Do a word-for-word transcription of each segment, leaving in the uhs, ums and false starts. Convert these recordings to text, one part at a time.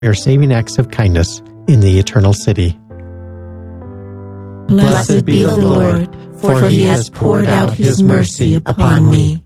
your saving acts of kindness in the eternal city. Blessed be the Lord, for he has poured out his mercy upon me.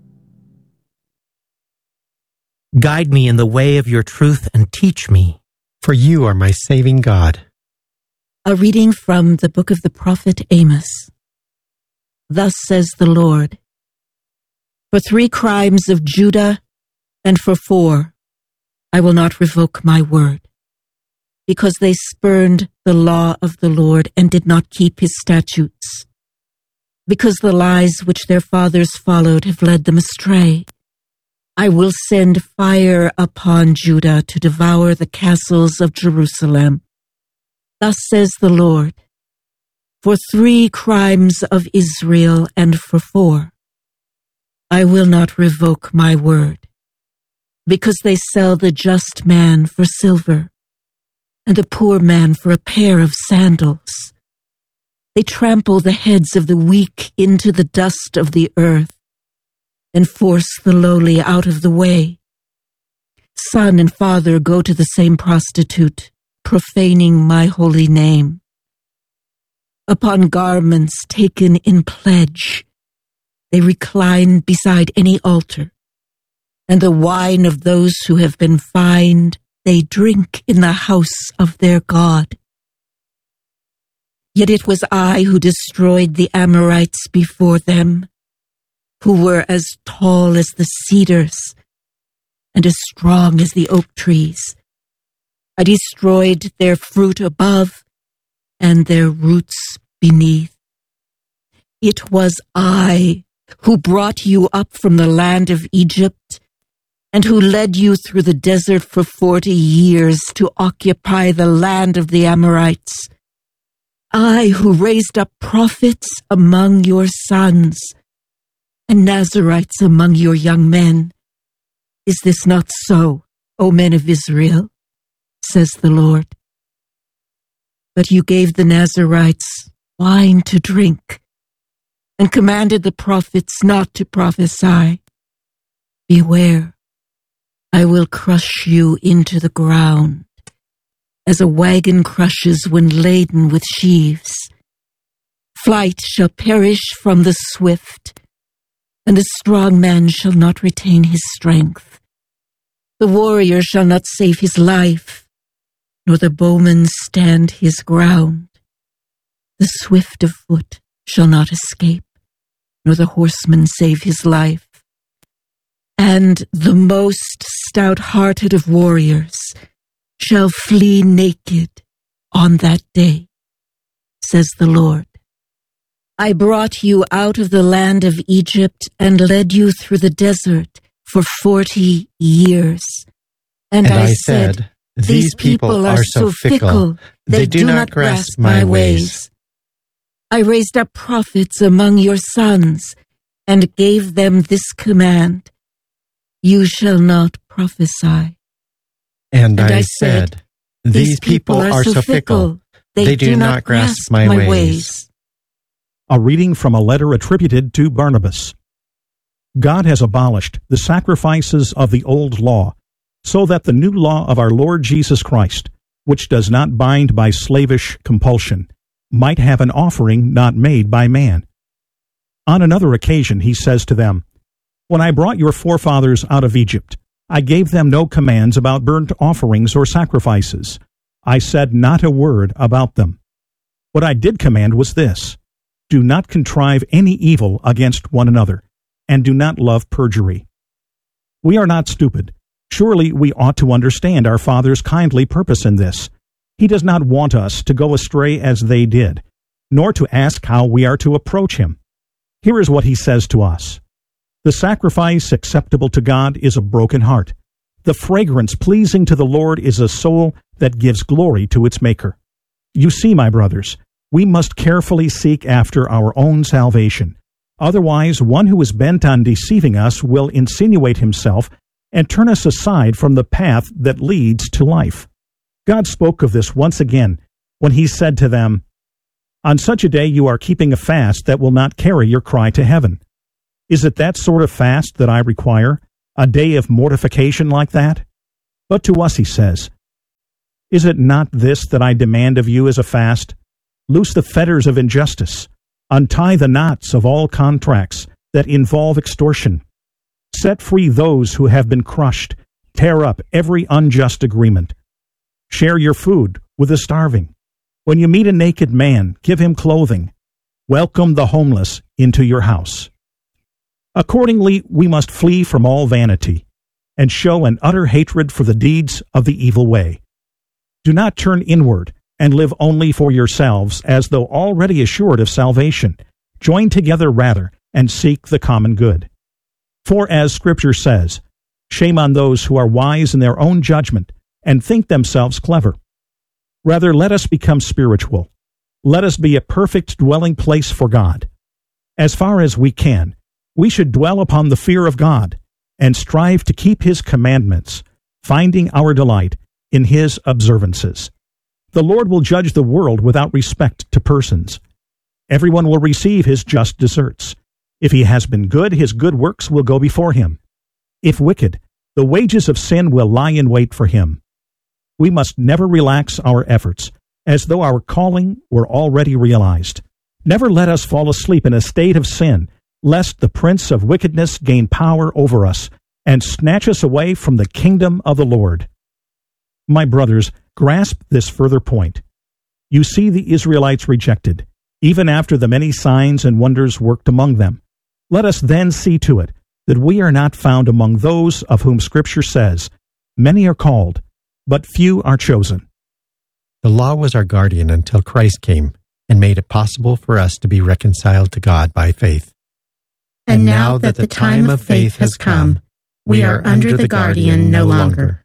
Guide me in the way of your truth and teach me. For you are my saving God. A reading from the book of the prophet Amos. Thus says the Lord, for three crimes of Judah and for four, I will not revoke my word, because they spurned the law of the Lord and did not keep his statutes, because the lies which their fathers followed have led them astray. I will send fire upon Judah to devour the castles of Jerusalem. Thus says the Lord, for three crimes of Israel and for four, I will not revoke my word, because they sell the just man for silver, and the poor man for a pair of sandals. They trample the heads of the weak into the dust of the earth, and force the lowly out of the way. Son and father go to the same prostitute, profaning my holy name. Upon garments taken in pledge, they recline beside any altar, and the wine of those who have been fined they drink in the house of their God. Yet it was I who destroyed the Amorites before them, who were as tall as the cedars and as strong as the oak trees. I destroyed their fruit above and their roots beneath. It was I who brought you up from the land of Egypt and who led you through the desert for forty years to occupy the land of the Amorites. I who raised up prophets among your sons and Nazarites among your young men. Is this not so, O men of Israel? Says the Lord. But you gave the Nazarites wine to drink and commanded the prophets not to prophesy. Beware, I will crush you into the ground, as a wagon crushes when laden with sheaves. Flight shall perish from the swift, and the strong man shall not retain his strength. The warrior shall not save his life, nor the bowman stand his ground. The swift of foot shall not escape, nor the horseman save his life. And the most stout-hearted of warriors shall flee naked on that day, says the Lord. I brought you out of the land of Egypt and led you through the desert for forty years. And, and I, I said, these people are so fickle, they, they do not grasp my ways. I raised up prophets among your sons and gave them this command, you shall not prophesy. And, and I, I said, these people are so fickle, they, they do not grasp my ways. ways. A reading from a letter attributed to Barnabas. God has abolished the sacrifices of the old law, so that the new law of our Lord Jesus Christ, which does not bind by slavish compulsion, might have an offering not made by man. On another occasion he says to them, when I brought your forefathers out of Egypt, I gave them no commands about burnt offerings or sacrifices. I said not a word about them. What I did command was this, do not contrive any evil against one another, and do not love perjury. We are not stupid. Surely we ought to understand our Father's kindly purpose in this. He does not want us to go astray as they did, nor to ask how we are to approach him. Here is what he says to us. The sacrifice acceptable to God is a broken heart. The fragrance pleasing to the Lord is a soul that gives glory to its Maker. You see, my brothers, we must carefully seek after our own salvation. Otherwise, one who is bent on deceiving us will insinuate himself and turn us aside from the path that leads to life. God spoke of this once again when he said to them, on such a day you are keeping a fast that will not carry your cry to heaven. Is it that sort of fast that I require, a day of mortification like that? But to us he says, Is it not this that I demand of you as a fast? Loose the fetters of injustice. Untie the knots of all contracts that involve extortion. Set free those who have been crushed. Tear up every unjust agreement. Share your food with the starving. When you meet a naked man, give him clothing. Welcome the homeless into your house. Accordingly, we must flee from all vanity and show an utter hatred for the deeds of the evil way. Do not turn inward and live only for yourselves, as though already assured of salvation. Join together rather and seek the common good. For as Scripture says, shame on those who are wise in their own judgment and think themselves clever. Rather, let us become spiritual. Let us be a perfect dwelling place for God. As far as we can, we should dwell upon the fear of God and strive to keep His commandments, finding our delight in His observances. The Lord will judge the world without respect to persons. Everyone will receive his just deserts. If he has been good, his good works will go before him. If wicked, the wages of sin will lie in wait for him. We must never relax our efforts, as though our calling were already realized. Never let us fall asleep in a state of sin, lest the prince of wickedness gain power over us and snatch us away from the kingdom of the Lord. My brothers, grasp this further point. You see the Israelites rejected, even after the many signs and wonders worked among them. Let us then see to it that we are not found among those of whom Scripture says, many are called, but few are chosen. The law was our guardian until Christ came and made it possible for us to be reconciled to God by faith. And now that the time of faith has come, we are under the guardian no longer.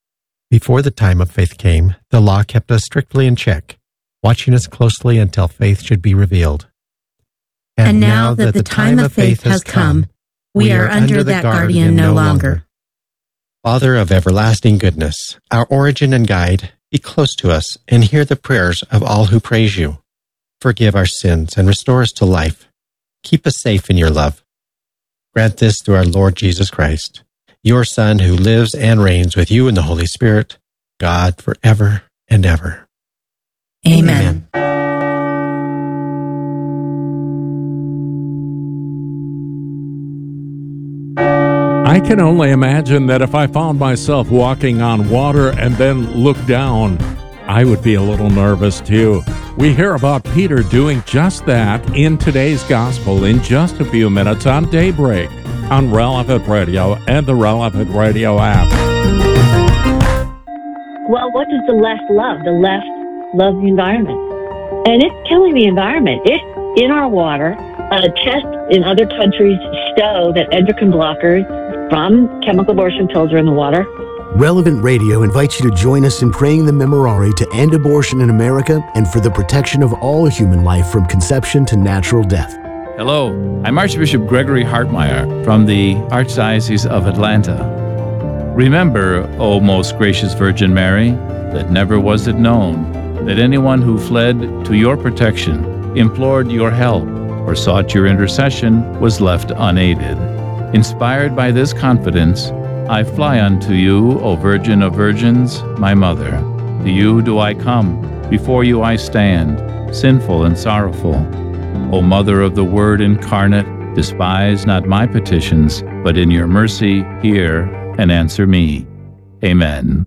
Before the time of faith came, the law kept us strictly in check, watching us closely until faith should be revealed. And, and now that the time of faith has come, we are under that guardian no longer. Father of everlasting goodness, our origin and guide, be close to us and hear the prayers of all who praise you. Forgive our sins and restore us to life. Keep us safe in your love. Grant this through our Lord Jesus Christ, your Son, who lives and reigns with you in the Holy Spirit, God, forever and ever. Amen. I can only imagine that if I found myself walking on water and then looked down, I would be a little nervous too. We hear about Peter doing just that in today's gospel in just a few minutes on Daybreak on Relevant Radio and the Relevant Radio app. Well, what does the left love? The left loves the environment. And it's killing the environment. It's in our water. Uh, tests in other countries show that endocrine blockers from chemical abortion pills are in the water. Relevant Radio invites you to join us in praying the Memorare to end abortion in America and for the protection of all human life from conception to natural death. Hello, I'm Archbishop Gregory Hartmeyer from the Archdiocese of Atlanta. Remember, O most gracious Virgin Mary, that never was it known that anyone who fled to your protection, implored your help, or sought your intercession was left unaided. Inspired by this confidence, I fly unto you, O Virgin of Virgins, my Mother. To you do I come, before you I stand, sinful and sorrowful. O Mother of the Word incarnate, despise not my petitions, but in your mercy hear and answer me. Amen.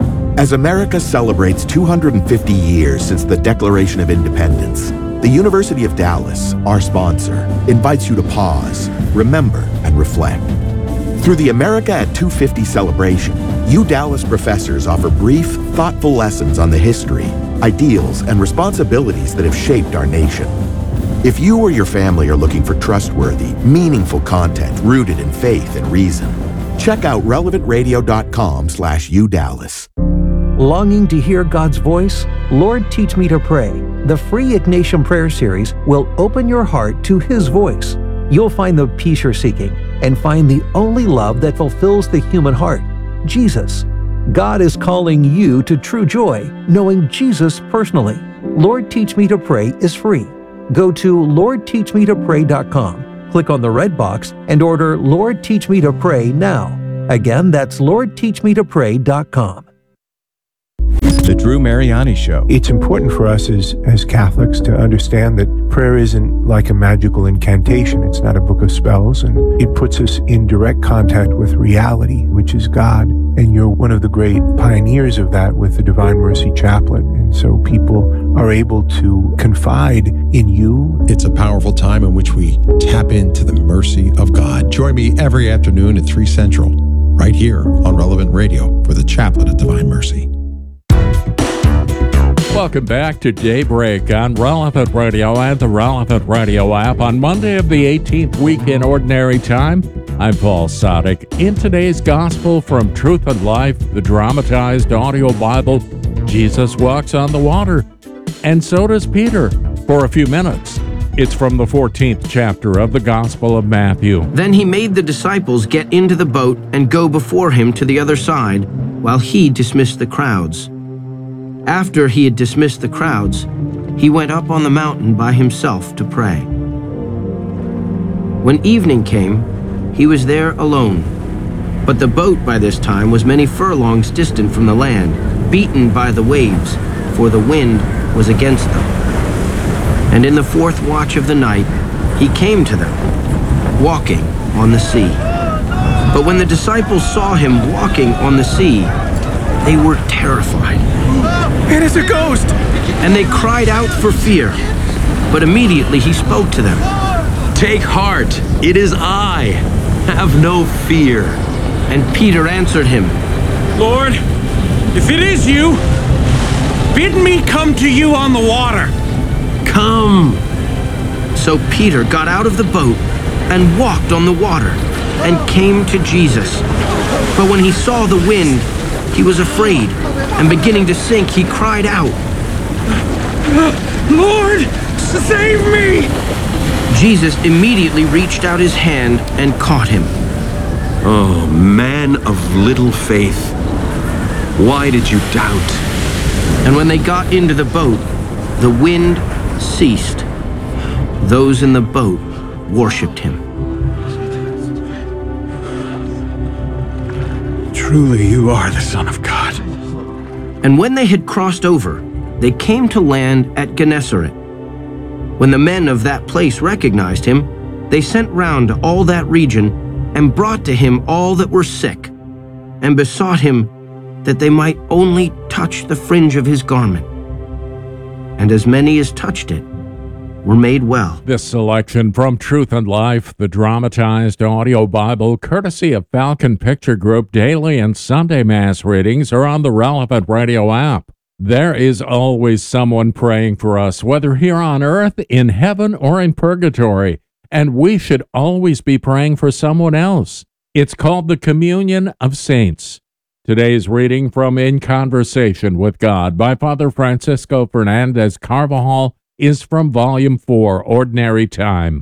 As America celebrates two hundred fifty years since the Declaration of Independence, the University of Dallas, our sponsor, invites you to pause, remember, and reflect. Through the America at two fifty celebration, U Dallas professors offer brief, thoughtful lessons on the history, ideals, and responsibilities that have shaped our nation. If you or your family are looking for trustworthy, meaningful content rooted in faith and reason, check out relevant radio dot com slash U Dallas. Longing to hear God's voice? Lord, Teach Me to Pray. The free Ignatian Prayer Series will open your heart to His voice. You'll find the peace you're seeking and find the only love that fulfills the human heart, Jesus. God is calling you to true joy, knowing Jesus personally. Lord, Teach Me to Pray is free. Go to lord teach me to pray dot com, click on the red box, and order Lord, Teach Me to Pray now. Again, that's lord teach me to pray dot com. The Drew Mariani Show. It's important for us as, as Catholics to understand that prayer isn't like a magical incantation. It's not a book of spells, and it puts us in direct contact with reality, which is God. And you're one of the great pioneers of that with the Divine Mercy Chaplet. And so people are able to confide in you. It's a powerful time in which we tap into the mercy of God. Join me every afternoon at three Central, right here on Relevant Radio for the Chaplet of Divine Mercy. Welcome back to Daybreak on Relevant Radio and the Relevant Radio app on Monday of the eighteenth week in Ordinary Time. I'm Paul Sadek. In today's Gospel from Truth and Life, the dramatized audio Bible, Jesus walks on the water, and so does Peter for a few minutes. It's from the fourteenth chapter of the Gospel of Matthew. Then he made the disciples get into the boat and go before him to the other side, while he dismissed the crowds. After he had dismissed the crowds, he went up on the mountain by himself to pray. When evening came, he was there alone. But the boat by this time was many furlongs distant from the land, beaten by the waves, for the wind was against them. And in the fourth watch of the night, he came to them, walking on the sea. But when the disciples saw him walking on the sea, they were terrified. It is a ghost! And they cried out for fear. But immediately he spoke to them. Take heart, it is I. Have no fear. And Peter answered him, Lord, if it is you, bid me come to you on the water. Come. So Peter got out of the boat and walked on the water and came to Jesus. But when he saw the wind, he was afraid, and beginning to sink, he cried out, Lord, save me! Jesus immediately reached out his hand and caught him. Oh, man of little faith, why did you doubt? And when they got into the boat, the wind ceased. Those in the boat worshipped him. Truly, you are the Son of God. And when they had crossed over, they came to land at Gennesaret. When the men of that place recognized him, they sent round to all that region and brought to him all that were sick, and besought him that they might only touch the fringe of his garment. And as many as touched it were made well. This selection from Truth and Life, the dramatized audio Bible, courtesy of Falcon Picture Group, daily and Sunday Mass readings are on the Relevant Radio app. There is always someone praying for us, whether here on earth, in heaven, or in purgatory, and we should always be praying for someone else. It's called the Communion of Saints. Today's reading from In Conversation with God by Father Francisco Fernandez Carvajal is from Volume four, Ordinary Time.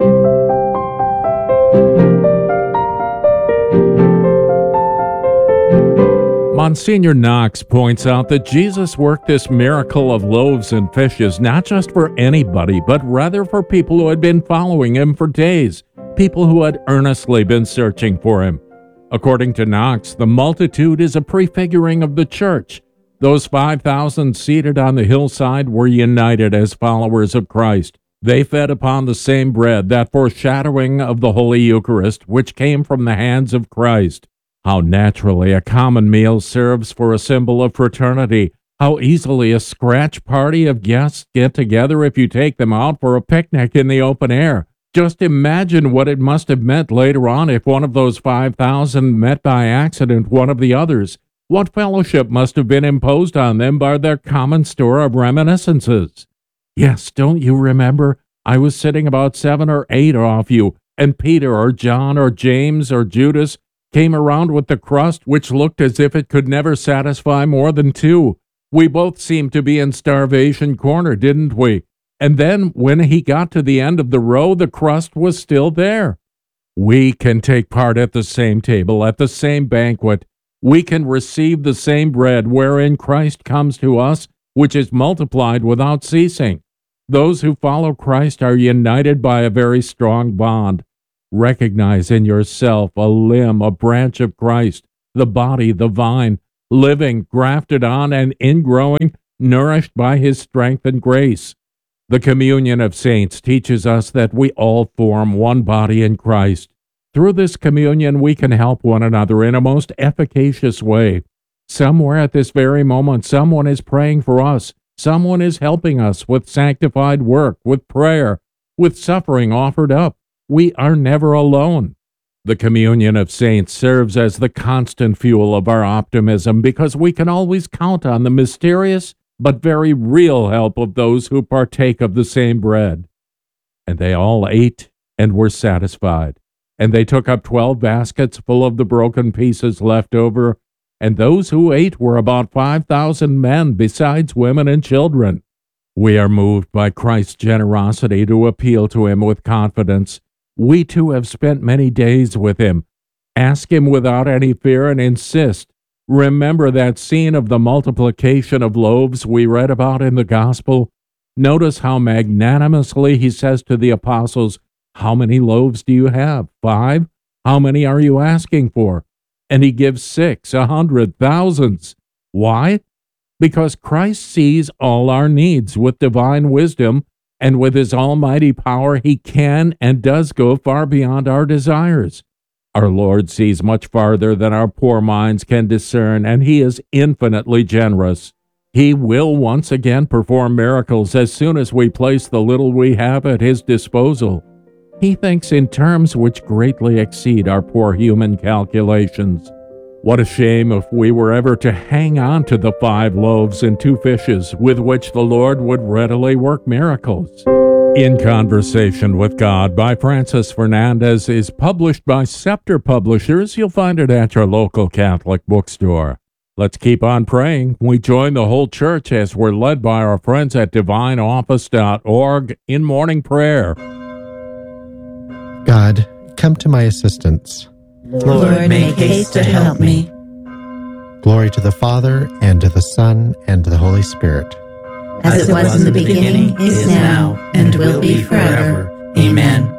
Monsignor Knox points out that Jesus worked this miracle of loaves and fishes not just for anybody, but rather for people who had been following him for days, people who had earnestly been searching for him. According to Knox, the multitude is a prefiguring of the church. Those five thousand seated on the hillside were united as followers of Christ. They fed upon the same bread, that foreshadowing of the Holy Eucharist, which came from the hands of Christ. How naturally a common meal serves for a symbol of fraternity. How easily a scratch party of guests get together if you take them out for a picnic in the open air. Just imagine what it must have meant later on if one of those five thousand met by accident one of the others. What fellowship must have been imposed on them by their common store of reminiscences? Yes, don't you remember? I was sitting about seven or eight off you, and Peter or John or James or Judas came around with the crust which looked as if it could never satisfy more than two. We both seemed to be in starvation corner, didn't we? And then when he got to the end of the row, the crust was still there. We can take part at the same table, at the same banquet. We can receive the same bread wherein Christ comes to us, which is multiplied without ceasing. Those who follow Christ are united by a very strong bond. Recognize in yourself a limb, a branch of Christ, the body, the vine. living, grafted on, and ingrowing, nourished by his strength and grace. The communion of saints teaches us that we all form one body in Christ. Through this communion, we can help one another in a most efficacious way. Somewhere at this very moment, someone is praying for us. Someone is helping us with sanctified work, with prayer, with suffering offered up. We are never alone. The communion of saints serves as the constant fuel of our optimism because we can always count on the mysterious but very real help of those who partake of the same bread. And they all ate and were satisfied. And they took up twelve baskets full of the broken pieces left over, and those who ate were about five thousand men, besides women and children. We are moved by Christ's generosity to appeal to him with confidence. We too have spent many days with him. Ask him without any fear and insist. Remember that scene of the multiplication of loaves we read about in the Gospel? Notice how magnanimously he says to the apostles, "How many loaves do you have? Five? How many are you asking for?" And he gives six, a hundred, thousands. Why? Because Christ sees all our needs with divine wisdom, and with his almighty power he can and does go far beyond our desires. Our Lord sees much farther than our poor minds can discern, and he is infinitely generous. He will once again perform miracles as soon as we place the little we have at his disposal. He thinks in terms which greatly exceed our poor human calculations. What a shame if we were ever to hang on to the five loaves and two fishes with which the Lord would readily work miracles. In Conversation with God by Francis Fernandez is published by Scepter Publishers. You'll find it at your local Catholic bookstore. Let's keep on praying. We join the whole church as we're led by our friends at divine office dot org in morning prayer. God, come to my assistance. Lord, make haste to help me. Glory to the Father, and to the Son, and to the Holy Spirit. As it was in the beginning, is now, and will be forever. Amen.